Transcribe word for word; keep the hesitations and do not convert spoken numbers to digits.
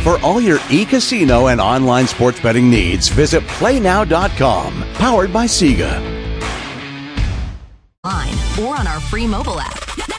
For all your e-casino and online sports betting needs, visit play now dot com. Powered by Sega. Or on our free mobile app.